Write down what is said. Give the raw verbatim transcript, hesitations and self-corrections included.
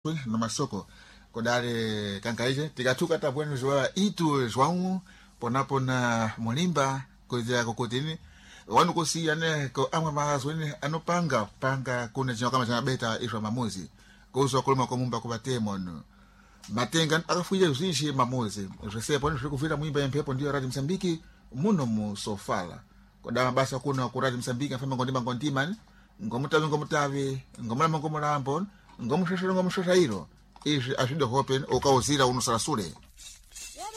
no masoko kodare kankaije tikatuka tabwenu zwa itu zwangu ponapona mulimba kuzia kokotini wanu kusiyane ko amwe mahazweni anopanga panga kuna chino kama chana beta ishwa mamuzi kuzo kulima kwa mumba kubatemono matenga akafuye uzishi mamuzi resepo ni kuvira mwimba ya mpepo ndio Radio Msambiki muno mu sofala kodama basa kuna ku Radio Msambiki afema ngondima ngondiman ngomutavi ngomutavi ngomala ngomulambo ngomushashiro ngomushashiro ishi ashido hopen okauzira unosarasule